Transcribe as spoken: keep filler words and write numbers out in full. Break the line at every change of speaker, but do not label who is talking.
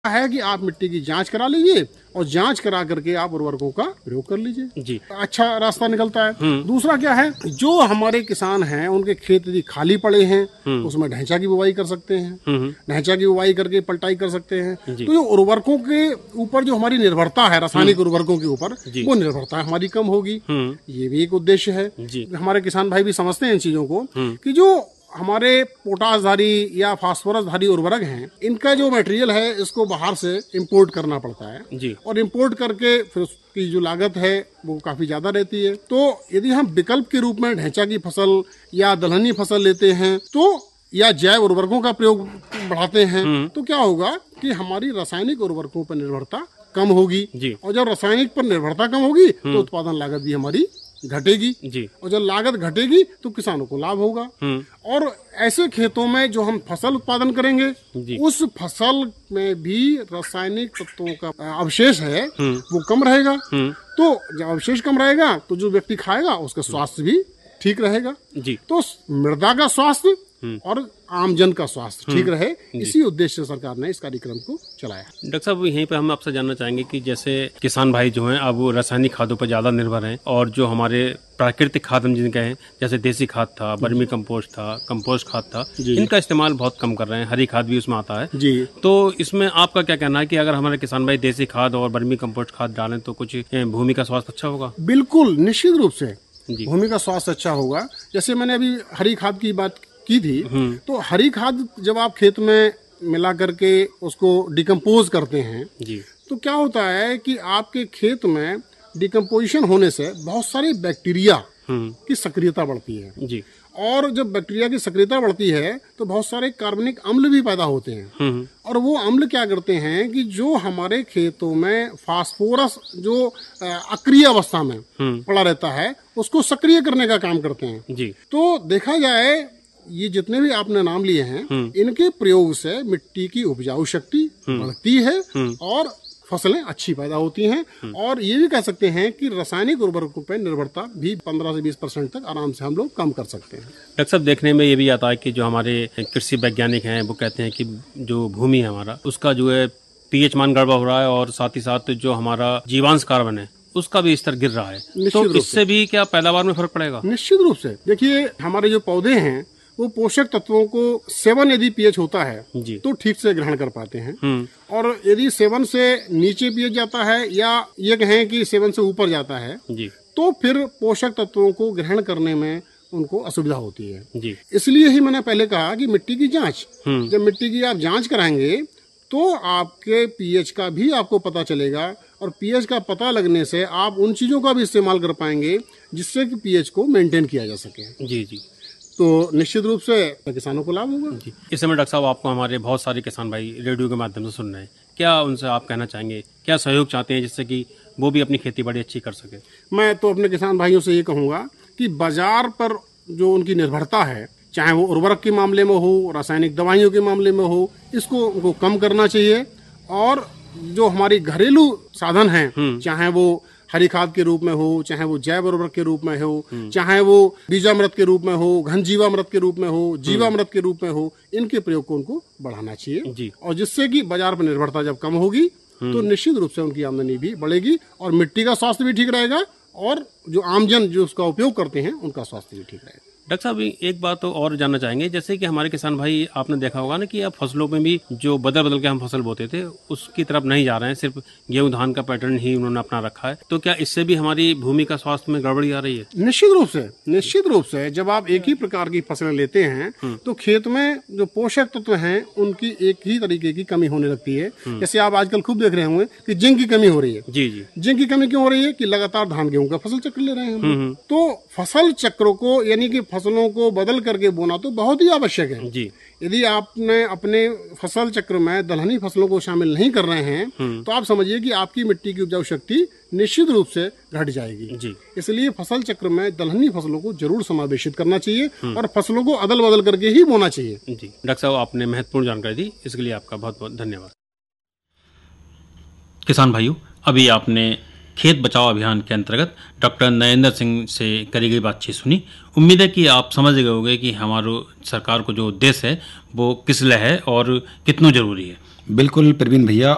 है कि आप मिट्टी की जांच करा लीजिए और जांच करा करके आप उर्वरकों का प्रयोग कर लीजिए
जी।
अच्छा रास्ता निकलता है। दूसरा क्या है, जो हमारे किसान हैं उनके खेत यदि खाली पड़े हैं उसमें ढैंचा की बुवाई कर सकते हैं, ढैंचा की बुवाई करके पलटाई कर सकते हैं। तो जो उर्वरकों के ऊपर जो हमारी निर्भरता है, रासायनिक उर्वरकों के ऊपर, वो निर्भरता हमारी कम होगी। ये भी एक उद्देश्य है। हमारे किसान भाई भी समझते हैं इन चीजों को कि जो हमारे पोटासधारी या फास्फोरसधारी उर्वरक हैं, इनका जो मटेरियल है इसको बाहर से इंपोर्ट करना पड़ता है
जी।
और इंपोर्ट करके फिर उसकी जो लागत है वो काफी ज्यादा रहती है। तो यदि हम विकल्प के रूप में ढैंचा की फसल या दलहनी फसल लेते हैं तो या जैव उर्वरकों का प्रयोग बढ़ाते हैं तो क्या होगा कि हमारी रासायनिक उर्वरकों पर निर्भरता कम होगी
जी।
और जब रासायनिक पर निर्भरता कम होगी तो उत्पादन लागत भी हमारी घटेगी
जी।
और जब लागत घटेगी तो किसानों को लाभ होगा। और ऐसे खेतों में जो हम फसल उत्पादन करेंगे उस फसल में भी रासायनिक तत्वों का अवशेष है वो कम रहेगा। तो जब अवशेष कम रहेगा तो जो व्यक्ति खाएगा उसका स्वास्थ्य भी ठीक रहेगा
जी।
तो मृदा का स्वास्थ्य और आमजन का स्वास्थ्य ठीक रहे, इसी उद्देश्य से सरकार ने इस कार्यक्रम को चलाया।
डॉक्टर साहब, यहीं पे हम आपसे जानना चाहेंगे कि जैसे किसान भाई जो हैं अब वो रासायनिक खादों पर ज्यादा निर्भर हैं और जो हमारे प्राकृतिक खाद हम जिनके हैं जैसे देसी खाद था, वर्मी कंपोस्ट था, कंपोस्ट खाद था, इनका इस्तेमाल बहुत कम कर रहे हैं। हरी खाद भी उसमें आता है
जी।
तो इसमें आपका क्या कहना है कि अगर हमारे किसान भाई देसी खाद और वर्मी कंपोस्ट खाद डालें तो कुछ भूमि का स्वास्थ्य अच्छा होगा?
बिल्कुल, निश्चित रूप से भूमि का स्वास्थ्य अच्छा होगा। जैसे मैंने अभी हरी खाद की बात की थी, तो हरी खाद जब आप खेत में मिला करके उसको डिकम्पोज करते हैं जी, तो क्या होता है कि आपके खेत में डिकम्पोजिशन होने से बहुत सारी बैक्टीरिया की सक्रियता बढ़ती है जी। और जब बैक्टीरिया की सक्रियता बढ़ती है तो बहुत सारे कार्बनिक अम्ल भी पैदा होते हैं और वो अम्ल क्या करते हैं कि जो हमारे खेतों में फास्फोरस जो अक्रिय अवस्था में पड़ा रहता है उसको सक्रिय करने का काम करते हैं जी। तो देखा जाए ये जितने भी आपने नाम लिए हैं इनके प्रयोग से मिट्टी की उपजाऊ शक्ति बढ़ती है और फसलें अच्छी पैदा होती हैं। और ये भी कह सकते हैं कि रासायनिक उर्वरकों पर निर्भरता भी पंद्रह से बीस परसेंट तक आराम से हम लोग कम कर सकते हैं।
डॉक्टर साहब, देखने में ये भी आता है कि जो हमारे कृषि वैज्ञानिक हैं वो कहते हैं कि जो भूमि है हमारा उसका जो है पीएच मान गड़बड़ हो रहा है और साथ ही साथ जो हमारा जीवांश कार्बन है उसका भी स्तर गिर रहा है। तो इससे भी क्या पैदावार में फर्क पड़ेगा?
निश्चित रूप से। देखिए, हमारे जो पौधे हैं वो पोषक तत्वों को सेवन यदि पीएच होता है जी, तो ठीक से ग्रहण कर पाते हैं। और यदि सेवन से नीचे पीएच जाता है या ये कहें कि सेवन से ऊपर जाता है जी, तो फिर पोषक तत्वों को ग्रहण करने में उनको असुविधा होती है जी। इसलिए ही मैंने पहले कहा कि मिट्टी की जांच, जब मिट्टी की आप जांच कराएंगे तो आपके पीएच का भी आपको पता चलेगा और पीएच का पता लगने से आप उन चीजों का भी इस्तेमाल कर पाएंगे जिससे कि पीएच को मेंटेन किया जा सके जी जी। तो निश्चित रूप से किसानों को लाभ होगा जी।
इस समय डॉक्टर साहब आपको हमारे बहुत सारे किसान भाई रेडियो के माध्यम से सुन रहे हैं, क्या उनसे आप कहना चाहेंगे, क्या सहयोग चाहते हैं जिससे कि वो भी अपनी खेती बड़ी अच्छी कर सके?
मैं तो अपने किसान भाइयों से ये कहूँगा कि बाजार पर जो उनकी निर्भरता है, चाहे वो उर्वरक के मामले में हो, रासायनिक दवाइयों के मामले में हो, इसको उनको कम करना चाहिए। और जो हमारी घरेलू साधन हैं, चाहे वो हरी खाद के रूप में हो, चाहे वो जैव उर्वरक के रूप में हो, चाहे वो बीजामृत के रूप में हो, घन जीवामृत के रूप में हो, जीवामृत के रूप में हो, इनके प्रयोग को उनको बढ़ाना चाहिए जी। और जिससे कि बाजार पर निर्भरता जब कम होगी तो निश्चित रूप से उनकी आमदनी भी बढ़ेगी और मिट्टी का स्वास्थ्य भी ठीक रहेगा और जो आमजन जो उसका उपयोग करते हैं उनका स्वास्थ्य भी ठीक रहेगा।
डॉक्टर साहब, एक बात तो और जानना चाहेंगे, जैसे कि हमारे किसान भाई आपने देखा होगा ना कि अब फसलों में भी जो बदल बदल के हम फसल बोते थे उसकी तरफ नहीं जा रहे हैं, सिर्फ गेहूं धान का पैटर्न ही उन्होंने अपना रखा है। तो क्या इससे भी हमारी भूमि का स्वास्थ्य में गड़बड़ी आ रही है?
निश्चित रूप से, निश्चित रूप से। जब आप एक ही प्रकार की फसलें लेते हैं तो खेत में जो पोषक तत्व हैं उनकी एक ही तरीके की कमी होने लगती है। जैसे आप आजकल खूब देख रहे होंगे कि जिंक की कमी हो रही है जी जी। जिंक की कमी क्यों हो रही है कि लगातार धान गेहूं का फसल चक्र ले रहे हैं हम। तो फसल चक्र को यानी कि फसलों को बदल करके बोना तो बहुत ही आवश्यक है जी। यदि आपने अपने फसल चक्र में दलहनी फसलों को शामिल नहीं कर रहे हैं तो आप समझिए कि आपकी मिट्टी की उपजाऊ शक्ति निश्चित रूप से घट जाएगी जी। इसलिए फसल चक्र में दलहनी फसलों को जरूर समावेशित करना चाहिए और फसलों को अदल बदल करके ही बोना चाहिए
जी। डॉक्टर साहब, आपने महत्वपूर्ण जानकारी दी, इसके लिए आपका बहुत बहुत धन्यवाद। किसान भाइयों, अभी आपने खेत बचाओ अभियान के अंतर्गत डॉक्टर नरेंद्र सिंह से करी गई बातचीत सुनी। उम्मीद है कि आप समझ गए होंगे कि हमारे सरकार को जो उद्देश्य है वो किस लिए है और कितना जरूरी है।
बिल्कुल प्रवीण भैया,